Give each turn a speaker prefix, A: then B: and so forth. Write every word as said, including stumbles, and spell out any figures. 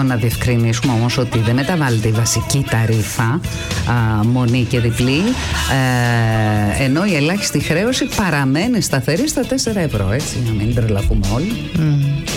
A: να διευκρινίσουμε όμως ότι δεν μεταβάλλεται η βασική ταρίφα, α, μονή και διπλή, ε, ενώ η ελάχιστη χρέωση παραμένει σταθερή στα τέσσερα ευρώ, έτσι, να μην τρελαθούμε όλοι.
B: Mm.